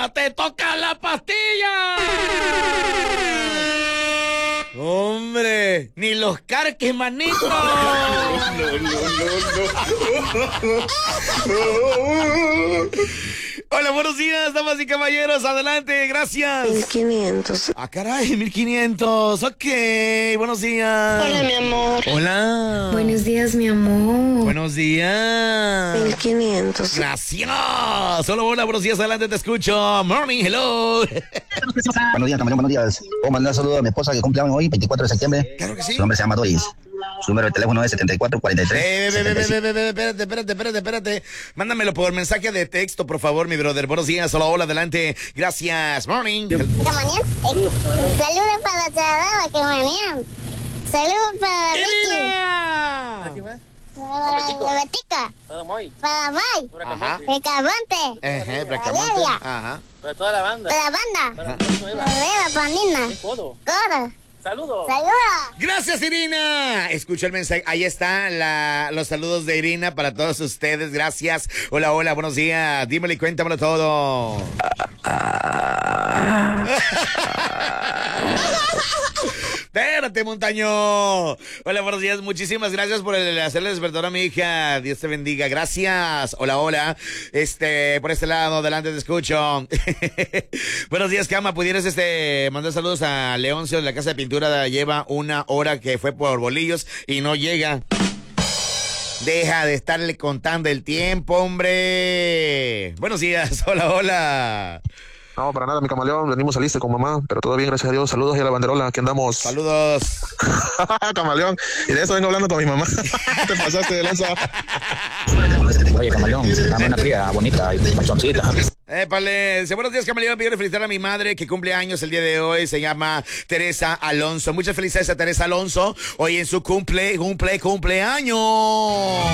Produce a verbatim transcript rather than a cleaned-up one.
¡Ya te toca la pastilla! ¡Hombre! ¡Ni los carques, manito! No, no, no, no. Hola, buenos días, damas y caballeros. Adelante, gracias. mil quinientos. Ah, caray, mil quinientos. Ok, buenos días. Hola, mi amor. Hola. Buenos días, mi amor. Buenos días. mil quinientos. Gracias. Hola, hola, buenos días. Adelante, te escucho. Morning, hello. Buenos días, Camaleón, buenos días. Puedo mandar saludos a mi esposa que cumple años hoy, veinticuatro de septiembre. Claro que sí. Su nombre se llama Doris. Su número de teléfono es setenta y cuatro cuarenta y tres. Eh, ve, ve, ve, ve, ve, ve, espérate, espérate, espérate, espérate. Mándamelo por mensaje de texto, por favor, mi brother. Buenos días, hola, hola, adelante. Gracias. Morning. Saludos para toda que mañana. Saludos para Vicky. Para Betica. Para May. Ajá. Recabante. Ajá, Para Bracamonte. Lidia. Ajá. Para toda la banda. Para la banda. Para Para Beba, para Nina. Codo. Coro. Saludos. Saludos. Gracias, Irina. Escucha el mensaje. Ahí está la, los saludos de Irina para todos ustedes. Gracias. Hola, hola, buenos días. Dímelo y cuéntamelo todo. Espérate, montaño. Hola, buenos días. Muchísimas gracias por el hacerle despertar a mi hija. Dios te bendiga. Gracias. Hola, hola. Este, por este lado, adelante te escucho. Buenos días, Cama. ¿Pudieras este mandar saludos a Leoncio de la Casa de Pintura? Lleva una hora que fue por bolillos y no llega. Deja de estarle contando el tiempo, hombre. Buenos días. Hola, hola. No, para nada, mi camaleón, venimos a lista con mamá, pero todo bien, gracias a Dios. Saludos y a la banderola, aquí andamos. Saludos. Camaleón, y de eso vengo hablando con mi mamá. Te pasaste de lanza. Oye, Camaleón, dame una cría bonita y machoncita. Épale, dice, buenos días, Camaleón. Quiero felicitar a mi madre que cumple años el día de hoy. Se llama Teresa Alonso. Muchas felicidades a Teresa Alonso. Hoy en su cumple, cumple, cumpleaños.